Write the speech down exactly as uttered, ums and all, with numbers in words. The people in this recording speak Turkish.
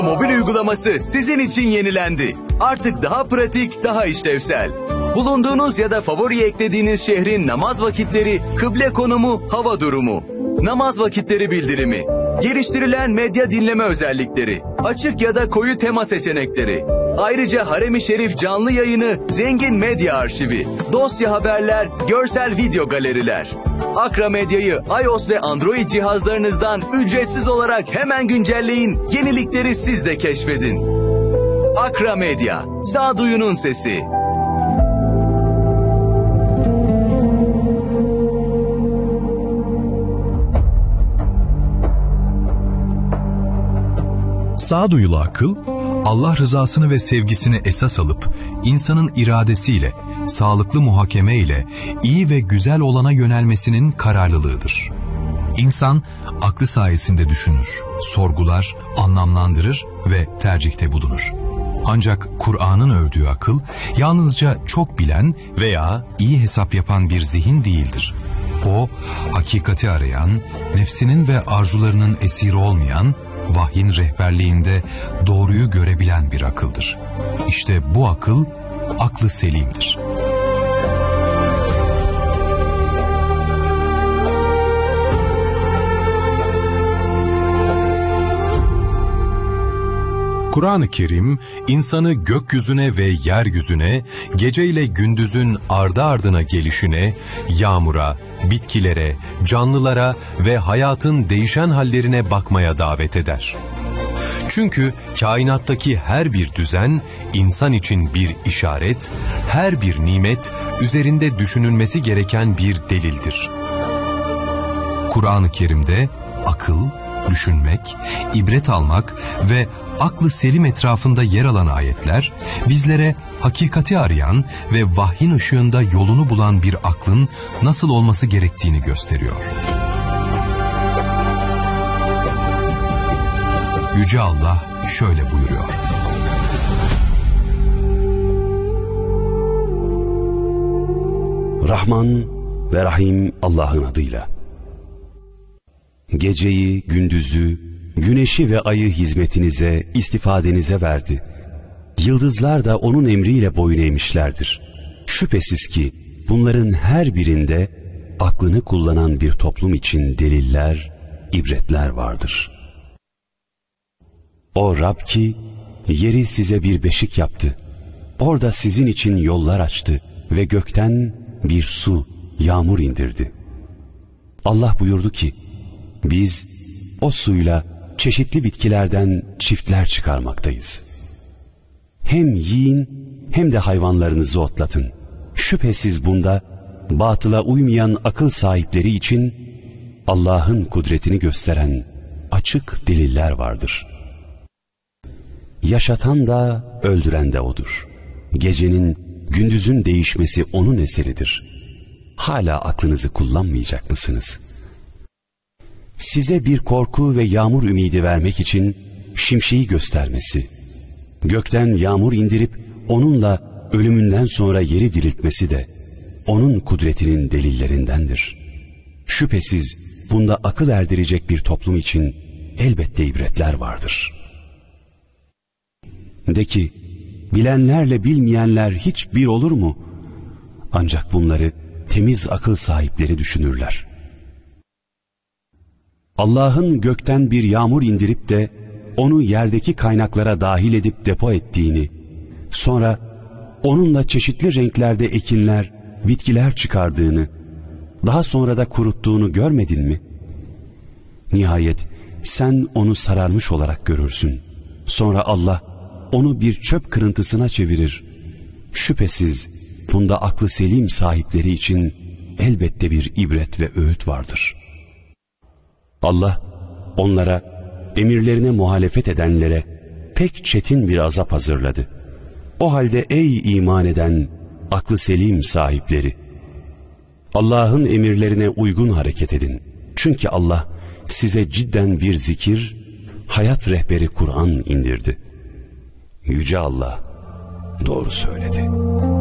Mobil uygulaması sizin için yenilendi. Artık daha pratik, daha işlevsel. Bulunduğunuz ya da favori eklediğiniz şehrin namaz vakitleri, kıble konumu, hava durumu, namaz vakitleri bildirimi, geliştirilen medya dinleme özellikleri, açık ya da koyu tema seçenekleri. Ayrıca Harem-i Şerif canlı yayını, zengin medya arşivi, dosya haberler, görsel video galeriler. Akra Medya'yı iOS ve Android cihazlarınızdan ücretsiz olarak hemen güncelleyin, yenilikleri siz de keşfedin. Akra Medya, sağduyunun sesi. Sağduyulu akıl, Allah rızasını ve sevgisini esas alıp, insanın iradesiyle, sağlıklı muhakeme ile iyi ve güzel olana yönelmesinin kararlılığıdır. İnsan, aklı sayesinde düşünür, sorgular, anlamlandırır ve tercihte bulunur. Ancak Kur'an'ın övdüğü akıl, yalnızca çok bilen veya iyi hesap yapan bir zihin değildir. O, hakikati arayan, nefsinin ve arzularının esiri olmayan, vahyin rehberliğinde doğruyu görebilen bir akıldır. İşte bu akıl, aklı selimdir. Kur'an-ı Kerim, insanı gökyüzüne ve yeryüzüne, geceyle gündüzün ardı ardına gelişine, yağmura, bitkilere, canlılara ve hayatın değişen hallerine bakmaya davet eder. Çünkü kainattaki her bir düzen, insan için bir işaret, her bir nimet, üzerinde düşünülmesi gereken bir delildir. Kur'an-ı Kerim'de akıl, düşünmek, ibret almak ve aklı selim etrafında yer alan ayetler, bizlere hakikati arayan ve vahyin ışığında yolunu bulan bir aklın nasıl olması gerektiğini gösteriyor. Yüce Allah şöyle buyuruyor. Rahman ve Rahim Allah'ın adıyla. Geceyi, gündüzü, güneşi ve ayı hizmetinize, istifadenize verdi. Yıldızlar da onun emriyle boyun eğmişlerdir. Şüphesiz ki bunların her birinde aklını kullanan bir toplum için deliller, ibretler vardır. O Rab ki yeri size bir beşik yaptı. Orada sizin için yollar açtı ve gökten bir su, yağmur indirdi. Allah buyurdu ki, biz o suyla çeşitli bitkilerden çiftler çıkarmaktayız. Hem yiyin hem de hayvanlarınızı otlatın. Şüphesiz bunda batıla uymayan akıl sahipleri için Allah'ın kudretini gösteren açık deliller vardır. Yaşatan da öldüren de O'dur. Gecenin gündüzün değişmesi O'nun eseridir. Hala aklınızı kullanmayacak mısınız? Size bir korku ve yağmur ümidi vermek için şimşeği göstermesi, gökten yağmur indirip onunla ölümünden sonra yeri diriltmesi de onun kudretinin delillerindendir. Şüphesiz bunda akıl erdirecek bir toplum için elbette ibretler vardır. De ki, bilenlerle bilmeyenler hiç bir olur mu? Ancak bunları temiz akıl sahipleri düşünürler. Allah'ın gökten bir yağmur indirip de onu yerdeki kaynaklara dahil edip depo ettiğini, sonra onunla çeşitli renklerde ekinler, bitkiler çıkardığını, daha sonra da kuruttuğunu görmedin mi? Nihayet sen onu sararmış olarak görürsün. Sonra Allah onu bir çöp kırıntısına çevirir. Şüphesiz bunda aklı selim sahipleri için elbette bir ibret ve öğüt vardır. Allah onlara, emirlerine muhalefet edenlere pek çetin bir azap hazırladı. O halde ey iman eden aklı selim sahipleri, Allah'ın emirlerine uygun hareket edin. Çünkü Allah size cidden bir zikir, hayat rehberi Kur'an indirdi. Yüce Allah doğru söyledi.